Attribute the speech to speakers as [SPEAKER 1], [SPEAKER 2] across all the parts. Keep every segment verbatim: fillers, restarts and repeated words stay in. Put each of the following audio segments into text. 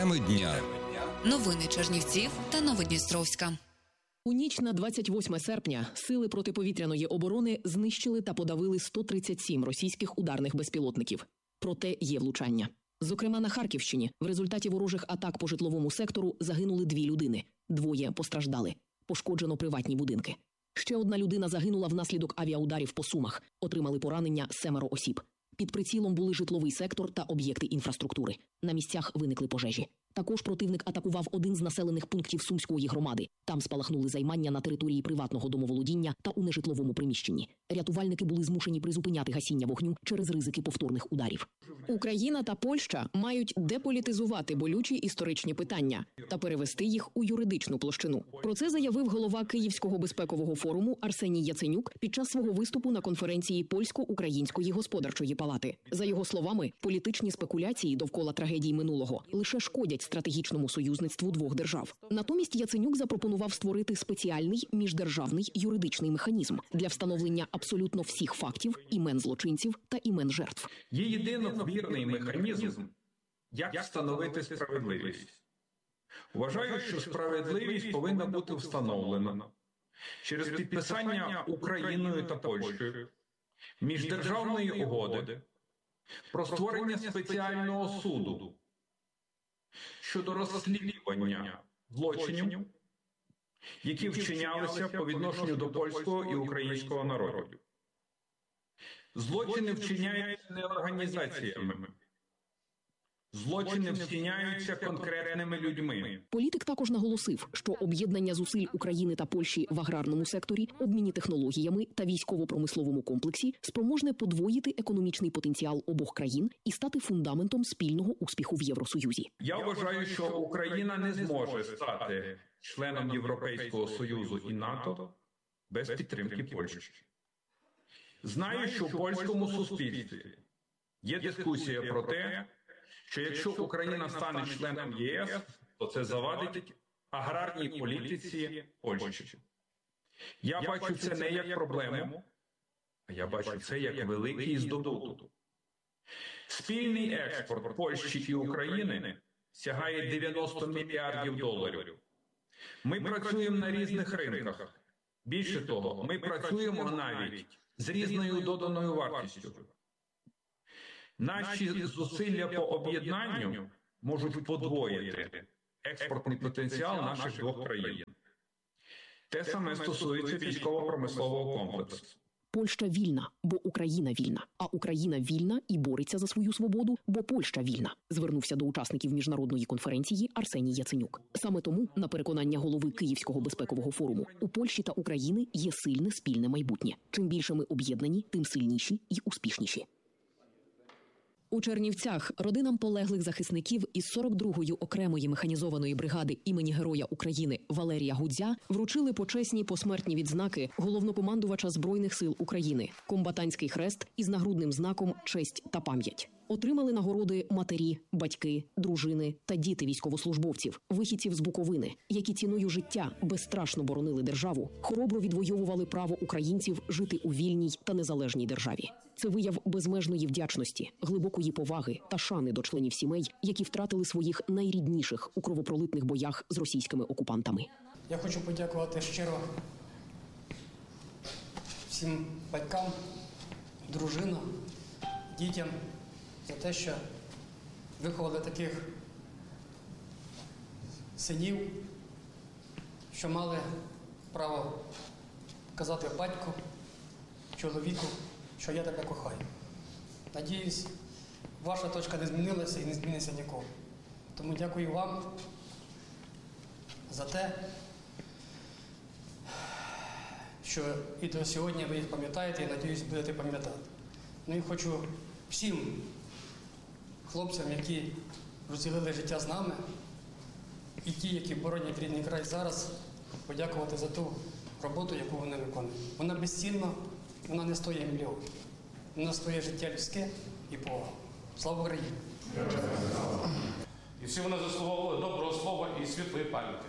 [SPEAKER 1] Теми дня.
[SPEAKER 2] Новини Чернівців та Новодністровська.
[SPEAKER 3] У ніч на двадцять восьме серпня сили протиповітряної оборони знищили та подавили сто тридцять сім російських ударних безпілотників. Проте є влучання. Зокрема, на Харківщині в результаті ворожих атак по житловому сектору загинули дві людини. Двоє постраждали. Пошкоджено приватні будинки. Ще одна людина загинула внаслідок авіаударів по Сумах. Отримали поранення семеро осіб. Під прицілом були житловий сектор та об'єкти інфраструктури. На місцях виникли пожежі. Також противник атакував один з населених пунктів Сумської громади. Там спалахнули займання на території приватного домоволодіння та у нежитловому приміщенні. Рятувальники були змушені призупиняти гасіння вогню через ризики повторних ударів. Україна та Польща мають деполітизувати болючі історичні питання та перевести їх у юридичну площину. Про це заявив голова Київського безпекового форуму Арсеній Яценюк під час свого виступу на конференції Польсько-Української господарчої палати. За його словами, політичні спекуляції довкола трагедій минулого лише шкодять стратегічному союзництву двох держав. Натомість Яценюк запропонував створити спеціальний міждержавний юридичний механізм для встановлення абсолютно всіх фактів, імен злочинців та імен жертв.
[SPEAKER 4] Є єдиновірний механізм, як встановити справедливість. Вважаю, що справедливість повинна бути встановлена через підписання Україною та Польщею міждержавної угоди про створення спеціального суду щодо розслідування злочинів, які вчинялися по відношенню до польського і українського народів. Злочини вчиняються не організаціями. Злочини вчиняються конкретними людьми.
[SPEAKER 3] Політик також наголосив, що об'єднання зусиль України та Польщі в аграрному секторі, обміні технологіями та військово-промисловому комплексі спроможне подвоїти економічний потенціал обох країн і стати фундаментом спільного успіху в Євросоюзі.
[SPEAKER 4] Я вважаю, що Україна не зможе стати членом Європейського Союзу і НАТО без підтримки Польщі. Знаю, що в польському суспільстві є дискусія про те, що якщо Україна стане членом ЄС, то це завадить аграрній політиці Польщі. Я бачу це не як проблему, а я бачу це як великий здобуток. Спільний експорт Польщі і України сягає дев'яносто мільярдів доларів. Ми працюємо на різних ринках. Більше того, ми працюємо навіть з різною доданою вартістю. Наші зусилля по об'єднанню можуть подвоїти експортний потенціал наших двох країн. Те саме стосується військово-промислового комплексу.
[SPEAKER 3] Польща вільна, бо Україна вільна. А Україна вільна і бореться за свою свободу, бо Польща вільна. Звернувся до учасників міжнародної конференції Арсеній Яценюк. Саме тому, на переконання голови Київського безпекового форуму, у Польщі та України є сильне спільне майбутнє. Чим більше ми об'єднані, тим сильніші і успішніші. У Чернівцях родинам полеглих захисників із сорок другої окремої механізованої бригади імені Героя України Валерія Гудзя вручили почесні посмертні відзнаки головнокомандувача Збройних сил України, комбатантський хрест із нагрудним знаком «Честь та пам'ять». Отримали нагороди матері, батьки, дружини та діти військовослужбовців, вихідців з Буковини, які ціною життя безстрашно боронили державу, хоробро відвоювали право українців жити у вільній та незалежній державі. Це вияв безмежної вдячності, глибокої поваги та шани до членів сімей, які втратили своїх найрідніших у кровопролитних боях з російськими окупантами.
[SPEAKER 5] Я хочу подякувати щиро всім батькам, дружинам, дітям за те, що виховали таких синів, що мали право казати батьку, чоловіку, що я тебе кохаю. Надіюсь, ваша точка не змінилася і не зміниться ніколи. Тому дякую вам за те, що і до сьогодні ви їх пам'ятаєте і, надіюсь, будете пам'ятати. Ну і хочу всім хлопцям, які розділили життя з нами, і ті, які боронять рідний край зараз, подякувати за ту роботу, яку вони виконують. Вона безцінна, вона не стоїть мільйонів. Вона стоїть життя людське і повага. Слава Україні!
[SPEAKER 6] І всі вони заслуговували доброго слова і світлої пам'яті.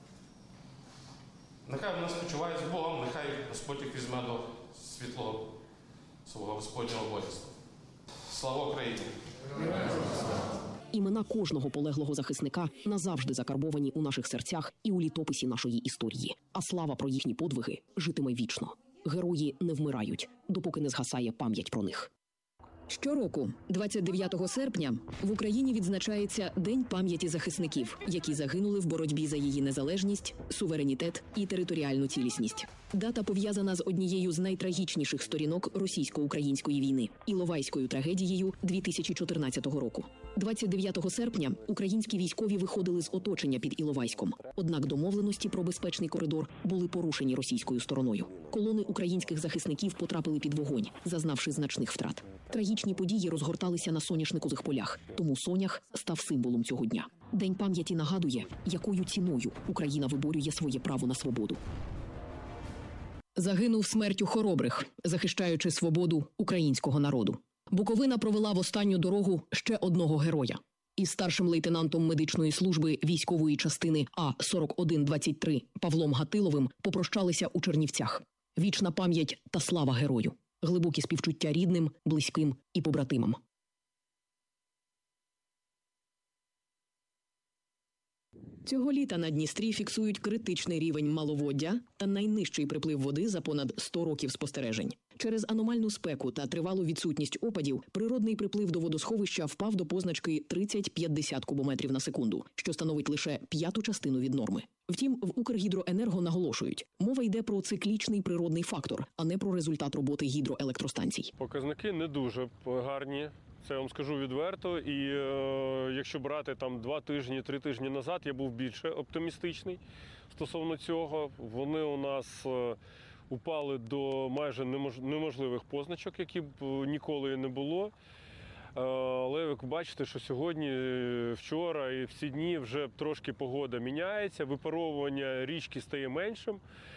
[SPEAKER 6] Нехай вони спочивають з Богом, нехай Господь їх візьме до світлого свого Господнього воїнства. Слава Україні!
[SPEAKER 3] Імена кожного полеглого захисника назавжди закарбовані у наших серцях і у літописі нашої історії. А слава про їхні подвиги житиме вічно. Герої не вмирають, допоки не згасає пам'ять про них. Щороку, двадцять дев'ятого серпня, в Україні відзначається День пам'яті захисників, які загинули в боротьбі за її незалежність, суверенітет і територіальну цілісність. Дата пов'язана з однією з найтрагічніших сторінок російсько-української війни – Іловайською трагедією дві тисячі чотирнадцятого року. двадцять дев'ятого серпня українські військові виходили з оточення під Іловайськом. Однак домовленості про безпечний коридор були порушені російською стороною. Колони українських захисників потрапили під вогонь, зазнавши значних втрат. Трагічні події розгорталися на соняшникових полях, тому сонях став символом цього дня. День пам'яті нагадує, якою ціною Україна виборює своє право на свободу. Загинув смертю хоробрих, захищаючи свободу українського народу. Буковина провела в останню дорогу ще одного героя. Із старшим лейтенантом медичної служби військової частини А сорок один двадцять три Павлом Гатиловим попрощалися у Чернівцях. Вічна пам'ять та слава герою. Глибокі співчуття рідним, близьким і побратимам. Цього літа на Дністрі фіксують критичний рівень маловоддя та найнижчий приплив води за понад сто років спостережень. Через аномальну спеку та тривалу відсутність опадів природний приплив до водосховища впав до позначки тридцять п'ятдесят кубометрів на секунду, що становить лише п'яту частину від норми. Втім, в Укргідроенерго наголошують, мова йде про циклічний природний фактор, а не про результат роботи гідроелектростанцій.
[SPEAKER 1] Показники не дуже гарні. Це я вам скажу відверто, і е, якщо брати там два тижні, три тижні назад, я був більше оптимістичний стосовно цього. Вони у нас е, упали до майже немож, неможливих позначок, які б ніколи не було. Е, але ви бачите, що сьогодні, вчора і всі дні вже трошки погода міняється, випаровування річки стає меншим.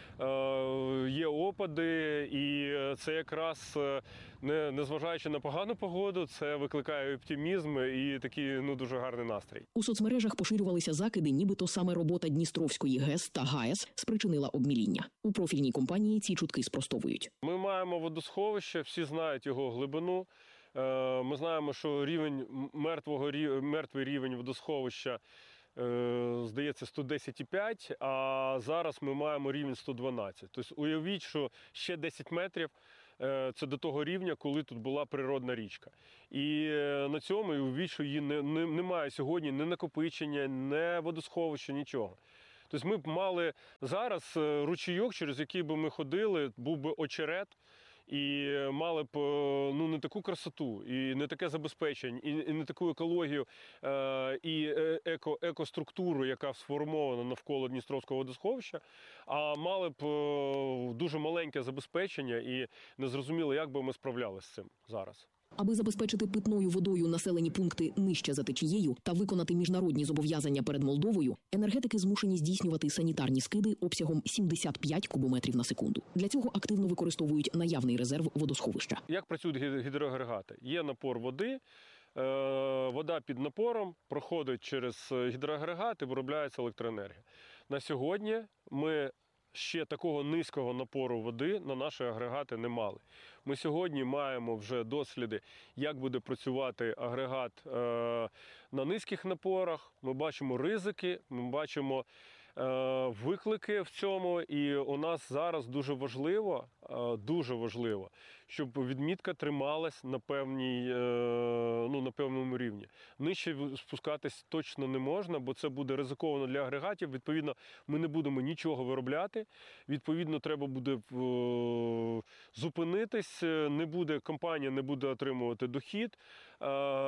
[SPEAKER 1] Є опади, і це якраз, не, незважаючи на погану погоду, це викликає оптимізм і такий ну, дуже гарний настрій.
[SPEAKER 3] У соцмережах поширювалися закиди, нібито саме робота Дністровської ГЕС та ГАЕС спричинила обміління. У профільній компанії ці чутки спростовують.
[SPEAKER 1] Ми маємо водосховище, всі знають його глибину. Ми знаємо, що рівень мертвого, мертвий рівень водосховища здається, сто десять цілих п'ять десятих, а зараз ми маємо рівень сто дванадцять. Тобто уявіть, що ще десять метрів – це до того рівня, коли тут була природна річка. І на цьому уявіть, що її не, не, немає сьогодні ні накопичення, ні водосховища, нічого. Тобто ми б мали зараз ручійок, через який би ми ходили, був би очерет, і мали б ну, не таку красоту, і не таке забезпечення, і, і не таку екологію, е, і еко, екоструктуру, яка сформована навколо Дністровського водосховища, а мали б е, дуже маленьке забезпечення і не зрозуміло, як би ми справлялися з цим зараз.
[SPEAKER 3] Аби забезпечити питною водою населені пункти нижче за течією та виконати міжнародні зобов'язання перед Молдовою, енергетики змушені здійснювати санітарні скиди обсягом сімдесят п'ять кубометрів на секунду. Для цього активно використовують наявний резерв водосховища.
[SPEAKER 1] Як працюють гідроагрегати? Є напор води, вода під напором проходить через гідроагрегат і виробляється електроенергія. На сьогодні ми ще такого низького напору води на наші агрегати не мали. Ми сьогодні маємо вже досліди, як буде працювати агрегат е, на низьких напорах. Ми бачимо ризики, ми бачимо е, виклики в цьому. І у нас зараз дуже важливо, е, дуже важливо, щоб відмітка трималась на, певній, е, ну, на певному рівні. Нижче спускатись точно не можна, бо це буде ризиковано для агрегатів. Відповідно, ми не будемо нічого виробляти. Відповідно, треба буде е, зупинитись, не буде, компанія не буде отримувати дохід, е,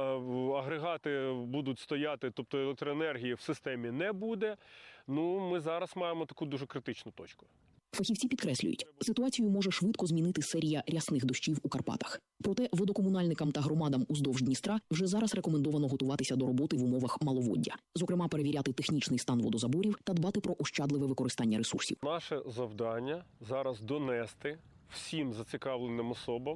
[SPEAKER 1] агрегати будуть стояти, тобто електроенергії в системі не буде. Ну, ми зараз маємо таку дуже критичну точку.
[SPEAKER 3] Фахівці підкреслюють, ситуацію може швидко змінити серія рясних дощів у Карпатах. Проте водокомунальникам та громадам уздовж Дністра вже зараз рекомендовано готуватися до роботи в умовах маловоддя. Зокрема, перевіряти технічний стан водозаборів та дбати про ощадливе використання ресурсів.
[SPEAKER 1] Наше завдання зараз донести всім зацікавленим особам,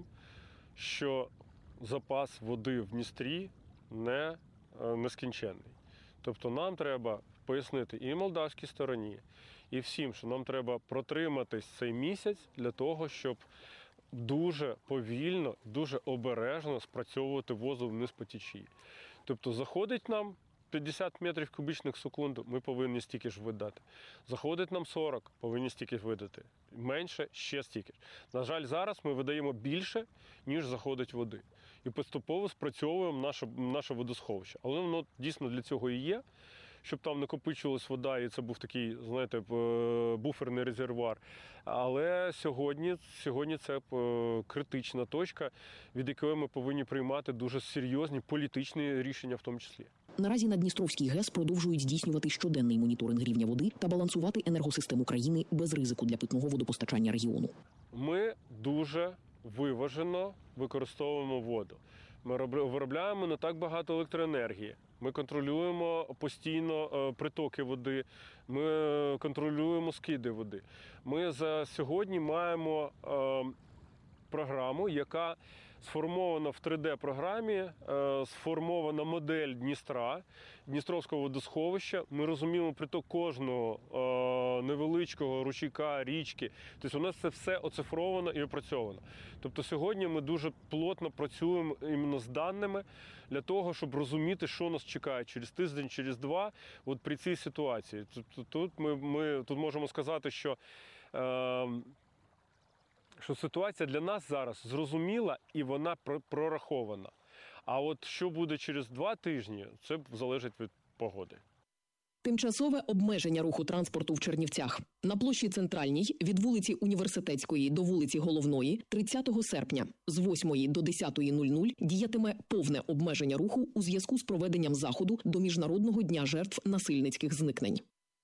[SPEAKER 1] що запас води в Дністрі не нескінченний. Тобто нам треба пояснити і молдавській стороні, і всім, що нам треба протриматись цей місяць для того, щоб дуже повільно, дуже обережно спрацьовувати воду вниз по течії. Тобто заходить нам п'ятдесят метрів кубічних в секунду, ми повинні стільки ж видати. Заходить нам сорок, повинні стільки ж видати. Менше, ще стільки ж. На жаль, зараз ми видаємо більше, ніж заходить води. І поступово спрацьовуємо наше, наше водосховище. Але воно дійсно для цього і є, щоб там накопичувалась вода, і це був такий, знаєте, буферний резервуар. Але сьогодні, сьогодні це критична точка, від якої ми повинні приймати дуже серйозні політичні рішення в тому числі.
[SPEAKER 3] Наразі на Дністровській ГЕС продовжують здійснювати щоденний моніторинг рівня води та балансувати енергосистему країни без ризику для питного водопостачання регіону.
[SPEAKER 1] Ми дуже виважено використовуємо воду. Ми виробляємо не так багато електроенергії. Ми контролюємо постійно притоки води, ми контролюємо скиди води. Ми за сьогодні маємо програму, яка сформована в три де-програмі, сформована модель Дністра, Дністровського водосховища. Ми розуміємо приток кожного невеличкого ручейка, річки. Тобто у нас це все оцифровано і опрацьовано. Тобто сьогодні ми дуже плотно працюємо іменно з даними для того, щоб розуміти, що нас чекає через тиждень, через два, от при цій ситуації. Тут, тут ми, ми тут можемо сказати, що е, що ситуація для нас зараз зрозуміла і вона прорахована. А от що буде через два тижні, це залежить від погоди.
[SPEAKER 3] Тимчасове обмеження руху транспорту в Чернівцях. На площі Центральній від вулиці Університетської до вулиці Головної тридцятого серпня з восьмої до десятої нуль нуль діятиме повне обмеження руху у зв'язку з проведенням заходу до Міжнародного дня жертв насильницьких зникнень.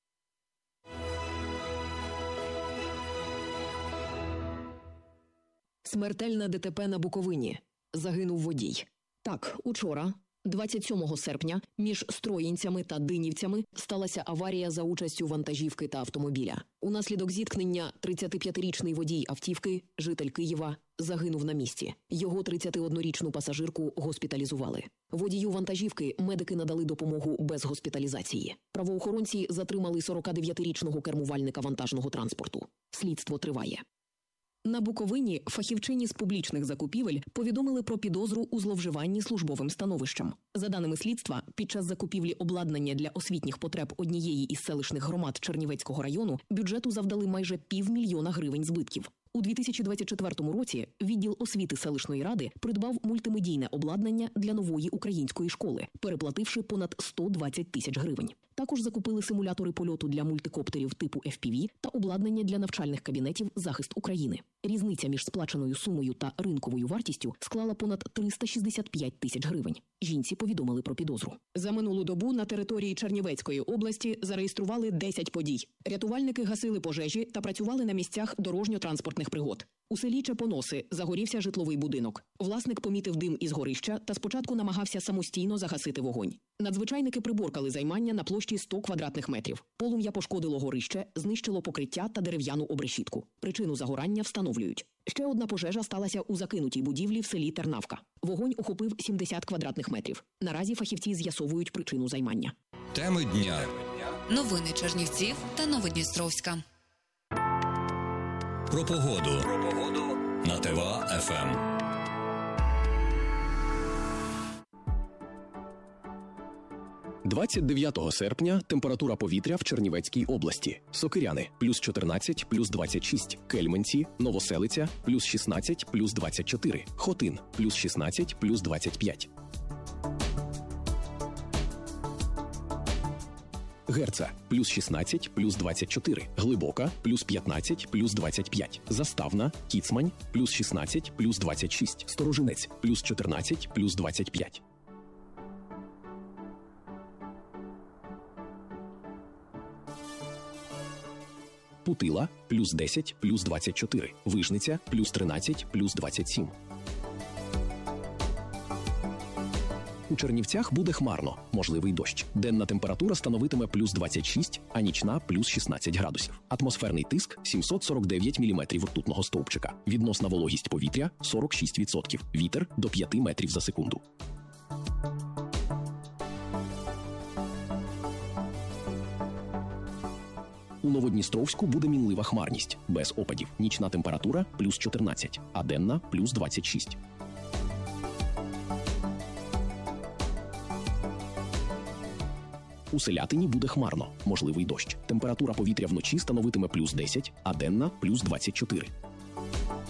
[SPEAKER 3] Смертельне ДТП на Буковині. Загинув водій. Так, учора, двадцять сьомого серпня, між Строїнцями та Динівцями сталася аварія за участю вантажівки та автомобіля. Унаслідок зіткнення тридцятип'ятирічний водій автівки, житель Києва, загинув на місці. Його тридцятиоднорічну пасажирку госпіталізували. Водію вантажівки медики надали допомогу без госпіталізації. Правоохоронці затримали сорокадев'ятирічного кермувальника вантажного транспорту. Слідство триває. На Буковині фахівчині з публічних закупівель повідомили про підозру у зловживанні службовим становищем. За даними слідства, під час закупівлі обладнання для освітніх потреб однієї із селищних громад Чернівецького району бюджету завдали майже півмільйона гривень збитків. У дві тисячі двадцять четвертому році відділ освіти селищної ради придбав мультимедійне обладнання для нової української школи, переплативши понад сто двадцять тисяч гривень. Також закупили симулятори польоту для мультикоптерів типу еф пі ві та обладнання для навчальних кабінетів «Захист України». Різниця між сплаченою сумою та ринковою вартістю склала понад триста шістдесят п'ять тисяч гривень. Жінці повідомили про підозру. За минулу добу на території Чернівецької області зареєстрували десять подій. Рятувальники гасили пожежі та працювали на місцях дорожньо-транспортних пригод. У селі Чепоноси загорівся житловий будинок. Власник помітив дим із горища та спочатку намагався самостійно загасити вогонь. Надзвичайники приборкали займання на площі сто квадратних метрів. Полум'я пошкодило горище, знищило покриття та дерев'яну обрешітку. Причину загорання встановлюють. Ще одна пожежа сталася у закинутій будівлі в селі Тернавка. Вогонь охопив сімдесят квадратних метрів. Наразі фахівці з'ясовують причину займання.
[SPEAKER 7] Теми дня.
[SPEAKER 2] Новини Чернівців та Новодністровська.
[SPEAKER 7] Про погоду. Про погоду на ТВА еф ем.
[SPEAKER 8] двадцять дев'ятого серпня температура повітря в Чернівецькій області. Сокиряни – плюс чотирнадцять, плюс двадцять шість. Кельменці, Новоселиця – плюс шістнадцять, плюс двадцять чотири. Хотин – плюс шістнадцять, плюс двадцять п'ять. Герца – плюс шістнадцять, плюс двадцять чотири. Глибока – плюс п'ятнадцять, плюс двадцять п'ять. Заставна, Кіцмань – плюс шістнадцять, плюс двадцять шість. Сторожинець – плюс чотирнадцять, плюс двадцять п'ять. Путила – плюс десять, плюс двадцять чотири. Вижниця – плюс тринадцять, плюс двадцять сім. У Чернівцях буде хмарно, можливий дощ. Денна температура становитиме плюс двадцять шість, а нічна – плюс шістнадцять градусів. Атмосферний тиск – сімсот сорок дев'ять міліметрів ртутного стовпчика. Відносна вологість повітря – сорок шість відсотків. Вітер – до п'ять метрів за секунду. У Новодністровську буде мінлива хмарність, без опадів. Нічна температура – плюс чотирнадцять, а денна – плюс двадцять шість. У Селятині буде хмарно, можливий дощ. Температура повітря вночі становитиме плюс десять, а денна – плюс двадцять чотири.